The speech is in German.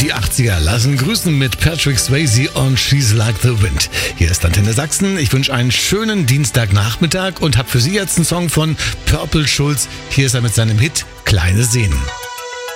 Die 80er lassen grüßen mit Patrick Swayze und She's Like the Wind. Hier ist Antenne Sachsen. Ich wünsche einen schönen Dienstagnachmittag und habe für Sie jetzt einen Song von Purple Schulz. Hier ist er mit seinem Hit Kleine Sehnen.